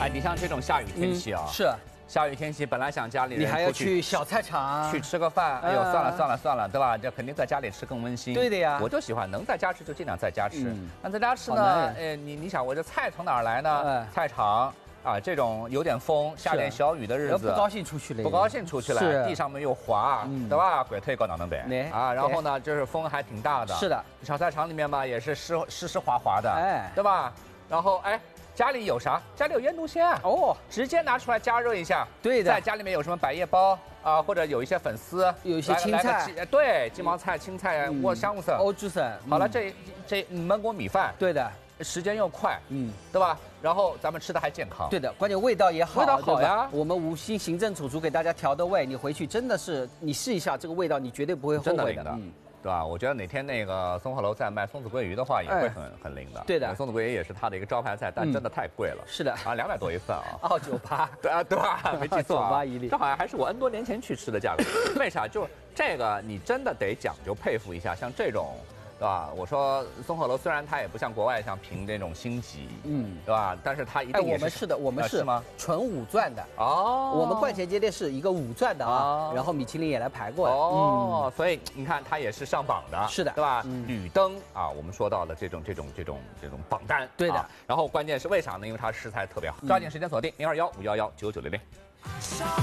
哎，你像这种下雨天气啊， 是下雨天气，本来想家里人你还要出去小菜场去吃个饭，哎呦，算了，对吧？这肯定在家里吃更温馨。 对的呀， 我就喜欢能在家吃就尽量在家吃。那在家吃呢，你想我这菜从哪儿来呢？菜场。啊，这种有点风、下点小雨的日子， 不高兴出去了， 不高兴出去了，地上面又滑，对吧？鬼推高脑能北啊，然后呢，就是风还挺大的， 是的， 小菜场里面嘛也是湿滑滑的， 哎， 对吧？然后哎，家里有啥？家里有腌笃鲜啊，哦，直接拿出来加热一下， 对的， 在家里面有什么百叶包啊，或者有一些粉丝， 有一些青菜， 对，鸡毛菜、青菜、我香菇丝、 欧猪丝， 好了，这焖锅米饭， 对的。 时间又快，对吧？然后咱们吃的还健康， 对的，关键味道也好， 味道好呀。 我们5星行政主厨给大家调的味，你回去真的是你试一下这个味道，你绝对不会后悔的， 对吧？我觉得哪天那个松鹤楼在卖松子桂鱼的话，也会很灵的。 对的， 松子桂鱼也是它的一个招牌菜，但真的太贵了。 是的啊，200多一份啊。 哦，98， 对啊，对吧？没记错 ，98一粒。 这好像还是我 N 多年前去吃的价格。为啥？就是这个你真的得讲究佩服一下，像这种。对吧？我说松鹤楼虽然它也不像国外像评这种星级，对吧？但是它一定也是我们是吗？ 纯5钻的哦。 我们冠前街店是一个5钻的啊，然后米其林也来排过哦，所以你看它也是上榜的， 是的， 对吧？屡登啊，我们说到的这种榜单， 对的。 然后关键是为啥呢？因为它食材特别好。抓紧时间锁定0215119960。